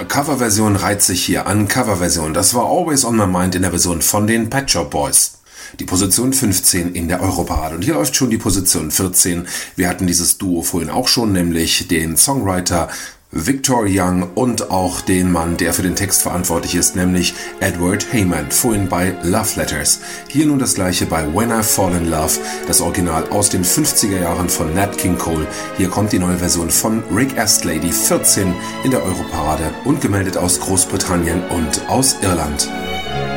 Coverversion reiht sich hier an Coverversion. Das war Always on My Mind in der Version von den Pet Shop Boys. Die Position 15 in der Europarade. Und hier läuft schon die Position 14. Wir hatten dieses Duo vorhin auch schon, nämlich den Songwriter Victor Young und auch den Mann, der für den Text verantwortlich ist, nämlich Edward Heyman, vorhin bei Love Letters. Hier nun das gleiche bei When I Fall in Love, das Original aus den 50er Jahren von Nat King Cole. Hier kommt die neue Version von Rick Astley, die 14 in der Europarade und gemeldet aus Großbritannien und aus Irland.